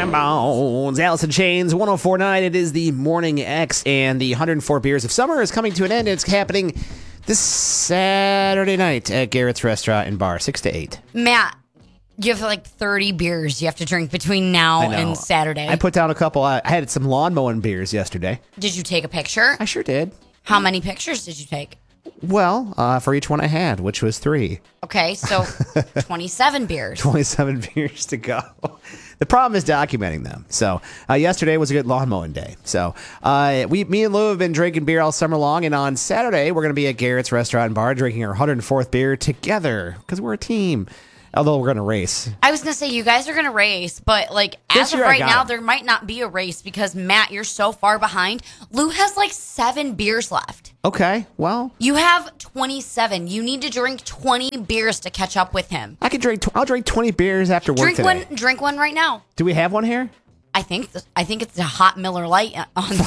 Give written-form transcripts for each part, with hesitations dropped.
Bones. Alice in Chains, 104.9. It is the Morning X, and the 104 Beers of Summer is coming to an end. It's happening this Saturday night at Garrett's Restaurant and Bar, 6 to 8. Matt, you have like 30 beers you have to drink between now and Saturday. I put down a couple. I had some lawn mowing beers yesterday. Did you take a picture? I sure did. How many pictures did you take? Well, for each one I had, which was 3. Okay, so 27 beers. 27 beers to go. The problem is documenting them. So yesterday was a good lawn mowing day. So me and Lou have been drinking beer all summer long, and on Saturday we're going to be at Garrett's Restaurant and Bar drinking our 104th beer together because we're a team. Although we're going to race. I was going to say, you guys are going to race, but like as of right now, there might not be a race because, Matt, you're so far behind. Lou has like 7 beers left. Okay, well. You have 27. You need to drink 20 beers to catch up with him. I could drink. I'll drink 20 beers after work today. Drink one right now. Do we have one here? I think it's a hot Miller Lite.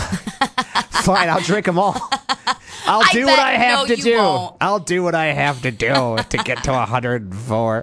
Fine, I'll drink them all. I'll do what I have to do. I'll do what I have to do to get to 104.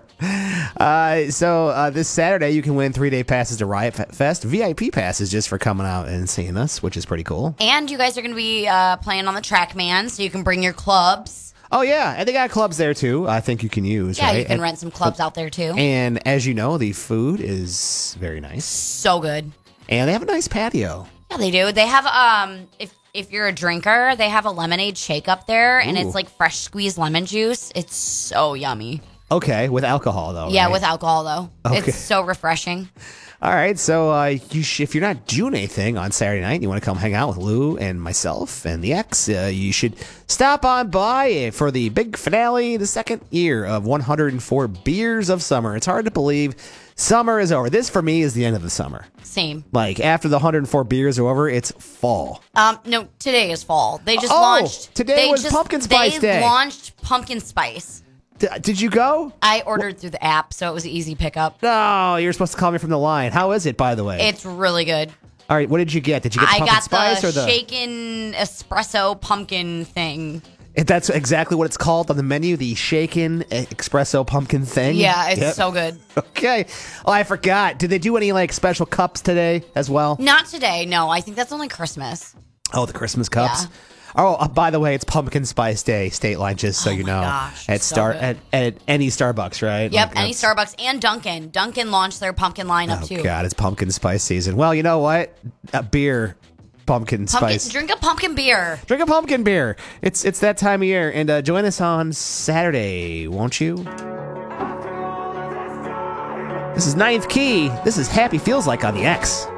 So this Saturday, you can win 3-day passes to Riot Fest, VIP passes just for coming out and seeing us, which is pretty cool. And you guys are going to be playing on the TrackMan, so you can bring your clubs. Oh, yeah. And they got clubs there, too, I think you can use. Yeah, right? You can rent some clubs out there, too. And as you know, the food is very nice. So good. And they have a nice patio. Yeah, they do. They have, if you're a drinker, they have a lemonade shake up there, and it's like fresh squeezed lemon juice. It's so yummy. Okay, with alcohol, though. Yeah, right? with alcohol, though. Okay. It's so refreshing. All right, so if you're not doing anything on Saturday night and you want to come hang out with Lou and myself and the X, you should stop on by for the big finale, the second year of 104 Beers of Summer. It's hard to believe summer is over. This, for me, is the end of the summer. Same. Like, after the 104 beers are over, it's fall. No, today is fall. They just launched. Today was Pumpkin Spice Day. They launched pumpkin spice. Did you go? I ordered through the app, so it was an easy pickup. No, you're supposed to call me from the line. How is it, by the way? It's really good. All right, what did you get? Did you get pumpkin spice or the shaken espresso pumpkin thing? That's exactly what it's called on the menu, the shaken espresso pumpkin thing. Yeah, it's so good. Okay. Oh, I forgot. Did they do any like special cups today as well? Not today. No, I think that's only Christmas. Oh, the Christmas cups. Yeah. Oh, by the way, it's Pumpkin Spice Day, state line, just so you know. Gosh, at any Starbucks, right? Yep, any Starbucks and Dunkin'. Dunkin' launched their pumpkin lineup too. Oh God, it's pumpkin spice season. Well, you know what? A beer, pumpkin spice. Drink a pumpkin beer. Drink a pumpkin beer. It's that time of year, and join us on Saturday, won't you? This is Ninth Key. This is Happy Feels Like on the X.